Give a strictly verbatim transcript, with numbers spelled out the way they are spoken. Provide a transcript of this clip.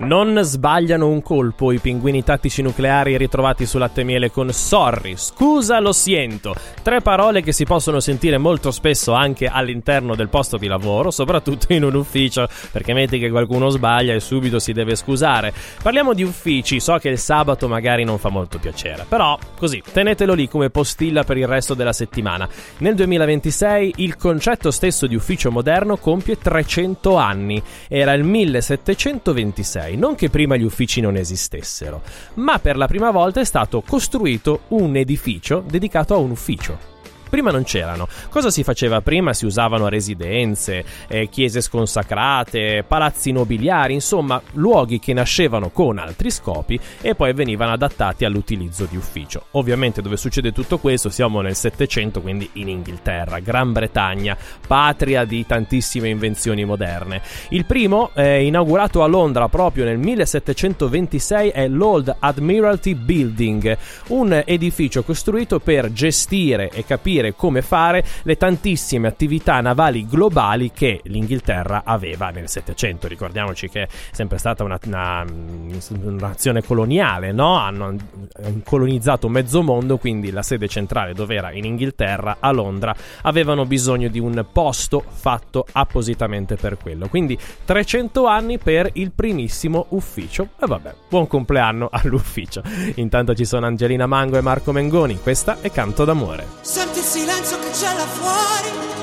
Non sbagliano un colpo i pinguini tattici nucleari ritrovati su Latte e Miele con sorry, scusa, lo siento. Tre parole che si possono sentire molto spesso anche all'interno del posto di lavoro, soprattutto in un ufficio, perché metti che qualcuno sbaglia e subito si deve scusare. Parliamo di uffici, so che il sabato magari non fa molto piacere, però così, tenetelo lì come postilla per il resto della settimana. Nel duemilaventisei il concetto stesso di ufficio moderno compie trecento anni. Era il millesettecentoventisei, non che prima gli uffici non esistessero, ma per la prima volta è stato costruito un edificio dedicato a un ufficio. Prima non c'erano. Cosa si faceva prima? Si usavano residenze, eh, chiese sconsacrate, palazzi nobiliari, insomma luoghi che nascevano con altri scopi e poi venivano adattati all'utilizzo di ufficio. Ovviamente dove succede tutto questo siamo nel Settecento, quindi in Inghilterra, Gran Bretagna, patria di tantissime invenzioni moderne. Il primo, eh, inaugurato a Londra proprio nel millesettecentoventisei, è l'Old Admiralty Building, un edificio costruito per gestire e capire come fare le tantissime attività navali globali che l'Inghilterra aveva nel Settecento. Ricordiamoci che è sempre stata una, una, un'azione coloniale, no? Hanno colonizzato mezzo mondo, quindi la sede centrale dove era in Inghilterra, a Londra, avevano bisogno di un posto fatto appositamente per quello. Quindi trecento anni per il primissimo ufficio. E vabbè, buon compleanno all'ufficio. Intanto ci sono Angelina Mango e Marco Mengoni. Questa è Canto d'amore. Senti il silenzio che c'è là fuori,